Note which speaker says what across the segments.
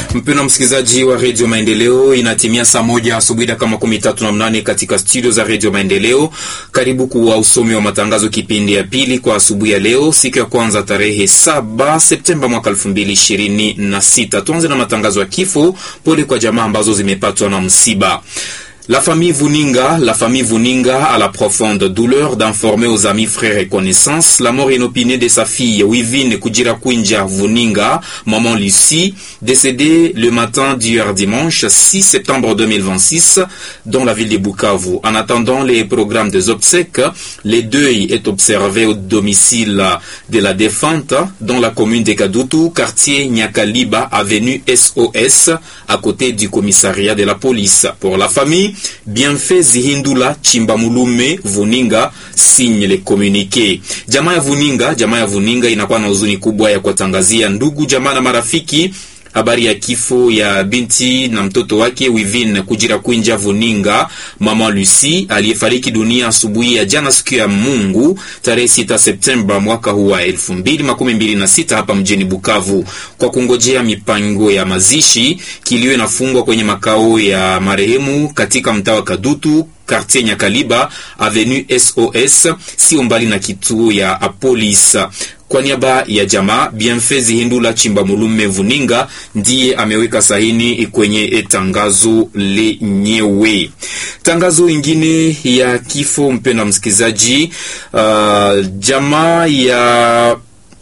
Speaker 1: Mpendwa msikilizaji wa Radio Maendeleo, inatimia saa 1 asubuhi kama 13:08 katika studio za Radio Maendeleo. Karibu kuwa usomi wa matangazo kipindi ya pili kwa asubuhi ya leo, siku ya kwanza tarehe 7 Septemba mwaka 2026. Tuanze na matangazo ya kifo. Pole kwa jamaa ambazo zimepatwa na msiba. La famille Vuninga a la profonde douleur d'informer aux amis, frères et connaissances la mort inopinée de sa fille Wivine Kujirakwinja Vuninga, maman Lucie, décédée le matin d'hier dimanche 6 septembre 2026 dans la ville de Bukavu. En attendant les programmes des obsèques, le deuil est observé au domicile de la défunte dans la commune de Kadutu, quartier Nyakaliba, avenue SOS, à côté du commissariat de la police. Pour la famille, Bienfait Zihindula Chimbamulume Vuninga signe le communiqué. Jamaa ya Vuninga inakuwa na huzuni kubwa ya kuwatangazia ndugu, jamaa na marafiki habari ya kifo ya binti na mtoto wake Wivine Kujirakwinja Vuninga, mama Lucie, aliyefariki dunia asubuhi ya jana siku ya Mungu tarehe 6 Septemba mwaka huu wa 2026 hapa mjini Bukavu. Kwa kungojea mipango ya mazishi, kilio inafungwa kwenye makao ya marehemu katika mtaa wa Kadutu, quartier Nyakaliba, avenue SOS, si umbali na kituo ya polisi. Kwa niaba ya jamaa, Bienfait Zihindula Chimbamulume Vuninga ndiye ameweka sahini kwenye tangazo lenyewe. Tangazo ingine ya kifo, mpendwa msikizaji, jamaa ya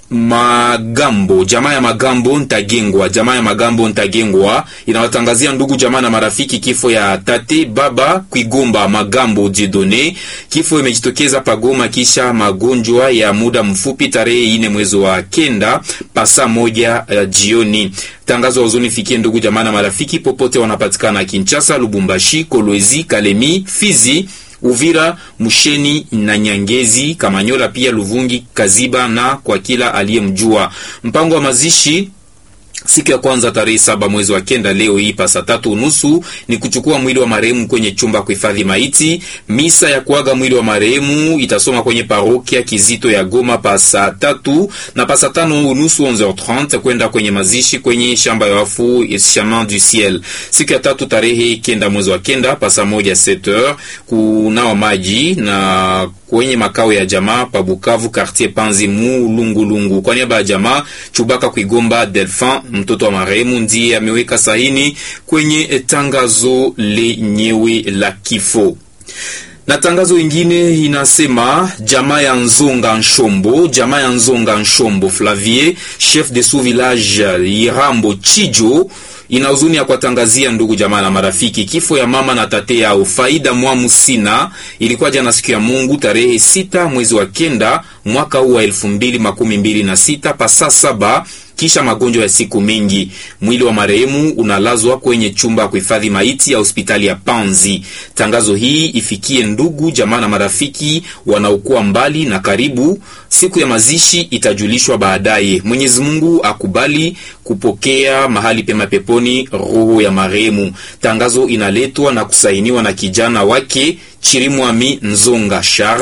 Speaker 1: Magambo Ntagengwa inawatangazia ndugu, jamaa na marafiki kifo ya tate baba Kwigomba Magambo Dieudonné. Kifo imejitokeza pagoma kisha magonjwa ya muda mfupi tarehe 4 mwezi wa kenda pasa 1 jioni. Tangazo huzuni fikie ndugu, jamaa na marafiki popote wanapatikana: Kinshasa, Lubumbashi, Kolwezi, Kalemi, Fizi, Uvira, Musheni na Nyangezi, Kamanyola, pia Luvungi, Kaziba na kwa kila aliyemjua. Mpango wa mazishi siku ya kwanza tarehe 7 mwezi wa kenda leo hii pa saa 3:30 ni kuchukua mwili wa marehemu kwenye chumba kuhifadhi maiti. Misa ya kuaga mwili wa marehemu itasoma kwenye parokia Kizito ya Goma pa saa 3 na pa saa 5:30 11h30 kwenda kwenye mazishi kwenye shamba ya wafu Chemin du Ciel. Siku ya tatu tarehe 9 mwezi wa kenda pa saa 1 7h kunawa maji na kwenye makao ya jamaa pa Bukavu, quartier Panzi Mulungulungu. Kwa niaba ya jamaa, Chubaka Kwigomba Delphin, mtoto wa marehemu, ndiye ameweka sahini kwenye tangazo lenyewe la kifo. Na tangazo ingine inasema jamaa ya Nzonga Nshombo Flavier, chef de sous-village Irambo Chijo, ina huzuni ya kuwatangazia ndugu, jamaa na marafiki kifo ya mama na tate yao Faida Mwamusina. Ilikuwa jana siku ya Mungu tarehe 6 mwezi wa kenda mwaka huu wa 2026 pa saa 7 kisha magonjwa ya siku mingi. Mwili wa marehemu unalazwa kwenye chumba ya kuhifadhi maiti ya hospitali ya Panzi. Tangazo hii ifikie ndugu, jamaa na marafiki wanaokuwa mbali na karibu. Siku ya mazishi itajulishwa baadaye. Mwenyezi Mungu akubali kupokea mahali pema peponi roho ya marehemu. Tangazo inaletwa na kusainiwa na kijana wake Chirimwami Nzonga Charles.